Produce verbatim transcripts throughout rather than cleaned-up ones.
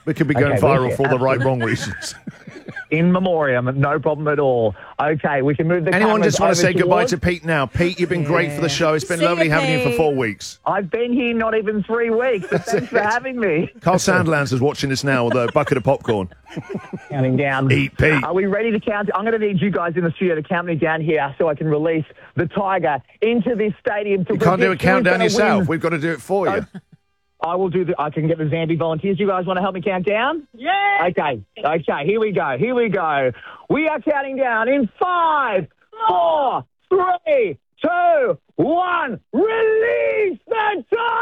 We could be going Okay, viral we'll- for all the right, wrong reasons. In memoriam, no problem at all. Okay, we can move the Anyone cameras just want to over say goodbye towards- to Pete now? Pete, you've been great for the show. It's been See you, lovely having you for Pete. four weeks. I've been here not even three weeks, but thanks for it. having me. Carl Sandlands is watching us now with a bucket of popcorn. Counting down. Eat Pete. Are we ready to count? I'm going to need you guys in the studio to count me down here so I can release the Tiger into this stadium. To You can't do a predict who's countdown gonna yourself. win. We've got to do it for you. I will do the. I can get the Zambi volunteers. You guys want to help me count down? Yeah. Okay. Okay. Here we go. Here we go. We are counting down in five, four, three, two, one. Release the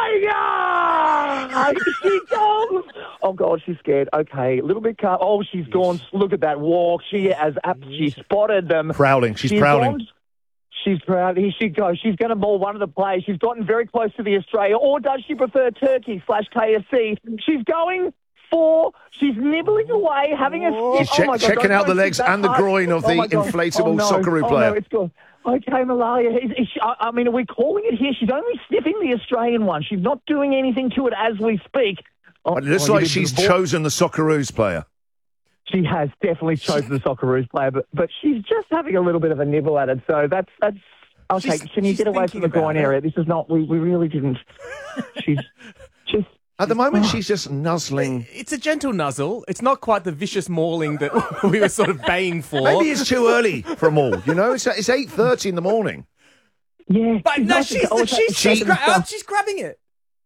Tiger! Here she comes. Oh God, she's scared. Okay, a little bit cut. Oh, she's gone. Look at that walk. She has. She spotted them. Prowling. She's prowling. gone- She's proud. Here she goes. She's going to maul one of the players. She's gotten very close to the Australia. Or does she prefer Turkey slash K F C? She's going for... She's nibbling away, having a... She's sniff. check- oh my God, checking don't out the go legs that and the hard. groin of Oh the my God. inflatable oh no. Socceroo oh player. No, it's gone. Okay, Malalia. Is, is she, I, I mean, are we calling it here? She's only sniffing the Australian one. She's not doing anything to it as we speak. Oh, But it looks oh, you like did she's the ball. chosen the Socceroos player. She has definitely chosen the Socceroos player, but, but she's just having a little bit of a nibble at it. So that's... that's Okay, She's- can you she's get away thinking from the groin about it. area? This is not... We, we really didn't... She's just... At the moment, she's just nuzzling. It's a gentle nuzzle. It's not quite the vicious mauling that we were sort of baying for. Maybe it's too early for them all. You know, it's it's eight thirty in the morning. Yeah. But no, not- she's, oh, she's, she- she's, gra- oh, she's grabbing it.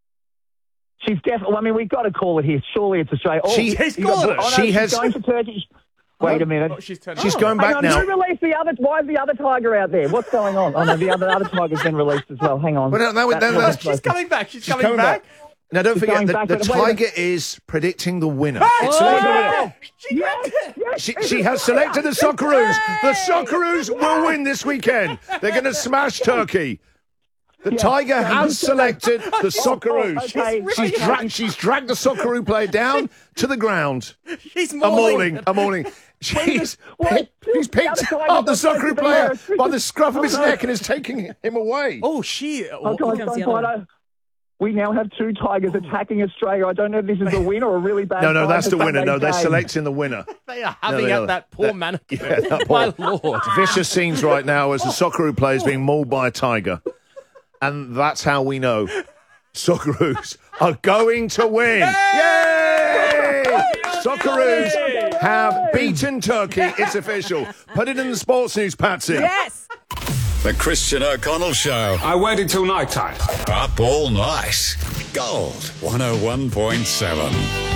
She's definitely... I mean, we've got to call it here. Surely it's Australia. Oh, She- you She's got- called it. oh, no, She she's has- going to Turkey. Wait a minute. Oh, she's turning. She's oh. going Hang back on, now. who released the other... Why is the other tiger out there? What's going on? Oh, no, the other, other tiger's been released as well. Hang on. Well, no, no, That's no, what no, I'm She's supposed to- coming back. She's, She's coming, back. Now, don't She's forget, going the, back, the but wait a tiger minute. is predicting the winner. Hey! It's Oh! She Yes, grabbed it. yes, She, it's she has selected the Australia. Socceroos. The Socceroos will win this weekend. They're going to smash Turkey. The Tiger has selected the Socceroos. okay. She's, dra- she's dragged the Socceroo player down to the ground. She's A mauling. mauling, a mauling. She's, Wait, picked, she's the picked other tiger up the was supposed Socceroo to be player there. by the scruff of his Oh, no. neck and is taking him away. Oh, she. Oh, Oh, God, comes the don't other fight. We now have two tigers attacking Australia. I don't know if this is a win or a really bad No, no, sign that's for the winner. No, Sunday's they're game. selecting the winner. they are having they at are. that poor That- mannequin. Yeah, that My poor- lord. Vicious scenes right now as the Socceroo player is being mauled by a tiger. And that's how we know Socceroos are going to win. Yay! Socceroos have beaten Turkey. It's official. Put it in the sports news, Patsy. Yes. The Christian O'Connell Show. I waited till night time. Up all night. Gold one oh one point seven.